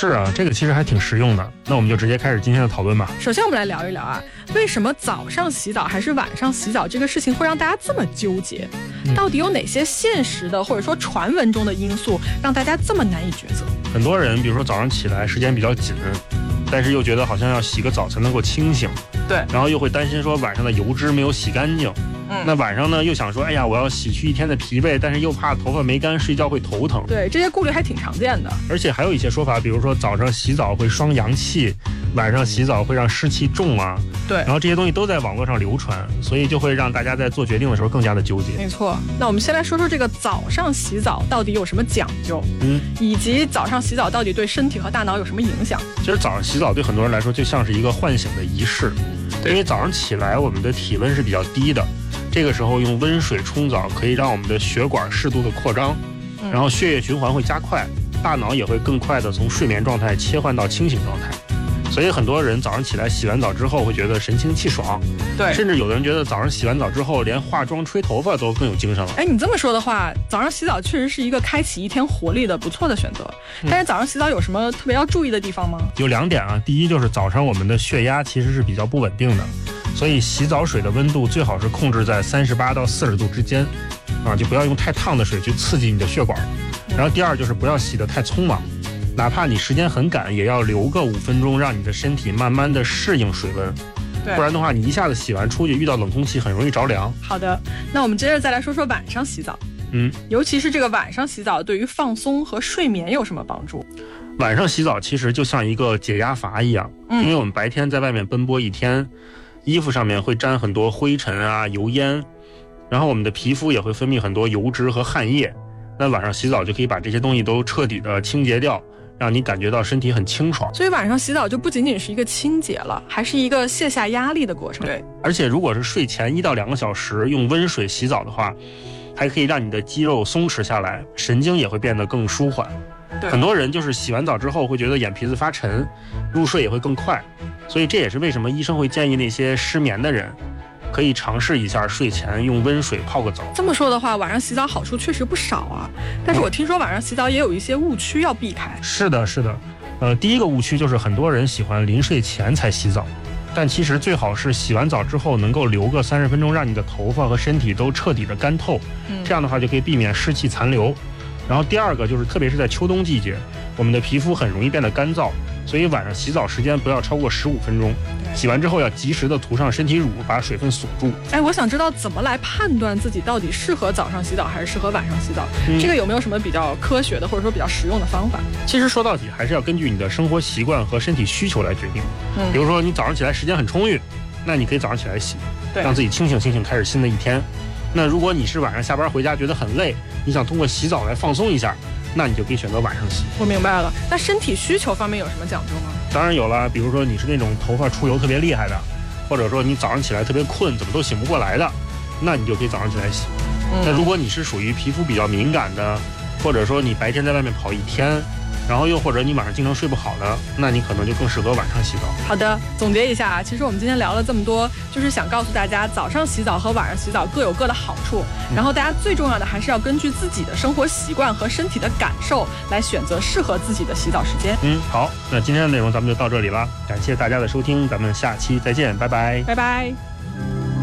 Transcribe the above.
是啊，这个其实还挺实用的。那我们就直接开始今天的讨论吧。 首先我们来聊一聊啊，为什么早上洗澡还是晚上洗澡这个事情会让大家这么纠结？到底有哪些现实的或者说传闻中的因素让大家这么难以抉择？ 很多人比如说早上起来时间比较紧，但是又觉得好像要洗个澡才能够清醒， 对， 然后又会担心说晚上的油脂没有洗干净，那晚上呢又想说，哎呀，我要洗去一天的疲惫，但是又怕头发没干，睡觉会头疼。 对，这些顾虑还挺常见的。 而且还有一些说法，比如说早上洗澡会伤阳气，晚上洗澡会让湿气重啊。 对， 然后这些东西都在网络上流传，所以就会让大家在做决定的时候更加的纠结。 没错，那我们先来说说这个早上洗澡到底有什么讲究，以及早上洗澡到底对身体和大脑有什么影响。 其实早上洗澡对很多人来说就像是一个唤醒的仪式，因为早上起来我们的体温是比较低的，这个时候用温水冲澡可以让我们的血管适度的扩张，然后血液循环会加快，大脑也会更快的从睡眠状态切换到清醒状态。所以很多人早上起来洗完澡之后会觉得神清气爽， 对， 甚至有的人觉得早上洗完澡之后连化妆吹头发都更有精神了。 哎，你这么说的话，早上洗澡确实是一个开启一天活力的不错的选择。但是早上洗澡有什么特别要注意的地方吗？有 2点啊，第一就是早上我们的血压其实是比较不稳定的，所以洗澡水的温度最好是控制在38到40度之间啊，就不要用太烫的水去刺激你的血管。然后第二就是不要洗得太匆忙，哪怕你时间很赶，也要留个5分钟，让你的身体慢慢的适应水温，不然的话你一下子洗完出去遇到冷空气很容易着凉。 好的，那我们接着再来说说晚上洗澡。尤其是这个晚上洗澡对于放松和睡眠有什么帮助？ 晚上洗澡其实就像一个解压阀一样，因为我们白天在外面奔波一天，衣服上面会沾很多灰尘啊、油烟，然后我们的皮肤也会分泌很多油脂和汗液，那晚上洗澡就可以把这些东西都彻底的清洁掉，让你感觉到身体很清爽。 所以晚上洗澡就不仅仅是一个清洁了，还是一个卸下压力的过程。 对，而且如果是睡前1到2个小时用温水洗澡的话，还可以让你的肌肉松弛下来，神经也会变得更舒缓。很多人就是洗完澡之后会觉得眼皮子发沉，入睡也会更快，所以这也是为什么医生会建议那些失眠的人可以尝试一下睡前用温水泡个澡。 这么说的话，晚上洗澡好处确实不少啊，但是我听说晚上洗澡也有一些误区要避开。 是的，第一个误区就是很多人喜欢临睡前才洗澡，但其实最好是洗完澡之后能够留个30分钟，让你的头发和身体都彻底的干透，这样的话就可以避免湿气残留。然后第二个就是特别是在秋冬季节，我们的皮肤很容易变得干燥，所以晚上洗澡时间不要超过15分钟，洗完之后要及时的涂上身体乳，把水分锁住。 我想知道怎么来判断自己到底适合早上洗澡还是适合晚上洗澡，这个有没有什么比较科学的或者说比较实用的方法？ 其实说到底还是要根据你的生活习惯和身体需求来决定。比如说你早上起来时间很充裕，那你可以早上起来洗，让自己清醒开始新的一天。那如果你是晚上下班回家觉得很累，你想通过洗澡来放松一下，那你就可以选择晚上洗。 我明白了。那身体需求方面有什么讲究吗？ 当然有了，比如说你是那种头发出油特别厉害的，或者说你早上起来特别困，怎么都醒不过来的，那你就可以早上起来洗。那如果你是属于皮肤比较敏感的，或者说你白天在外面跑一天，然后又或者你晚上经常睡不好的，那你可能就更适合晚上洗澡。 好的，总结一下啊，其实我们今天聊了这么多，就是想告诉大家早上洗澡和晚上洗澡各有各的好处，然后大家最重要的还是要根据自己的生活习惯和身体的感受来选择适合自己的洗澡时间。 好，那今天的内容咱们就到这里了，感谢大家的收听，咱们下期再见，拜拜。 拜拜。